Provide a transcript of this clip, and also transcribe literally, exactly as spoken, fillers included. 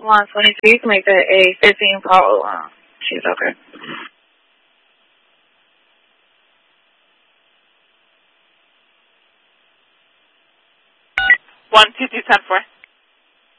one twenty-two. You can make that a fifteen call. Um, she's okay. One two two ten four.